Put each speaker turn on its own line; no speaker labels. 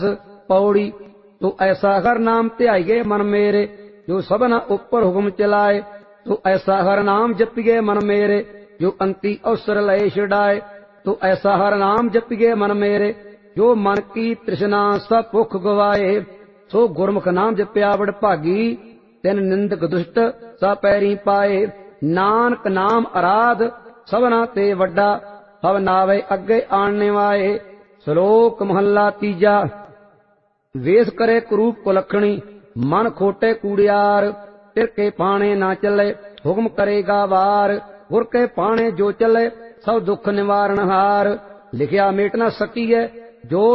पौड़ी तो ऐसा हर नाम ध्याइए मन मेरे जो सबना ऊपर हुक्म चलाए। तो ऐसा हर नाम जपिए मन मेरे जो अंति अवसर लय छुड़ाए। तो ऐसा हर नाम जपिए मन मेरे जो मन की तृष्णा सब भुख गवाए। सो गुरमुख नाम जपिया बड़ भागी तिन निंदक दुष्ट सा पैरी पाए। नानक नाम अराध सबना ते वड्डा हव नावे अगे आने वाए। श्लोक महला तीजा। वेश करे कुरूप कुलखणी मन खोटे कूड़ियार। तिर के पाने ना चले हुक्म करेगा वार। गुर के पाने जो चले सब दुख निवारण हार। लिखिया मेट ना सकीए जो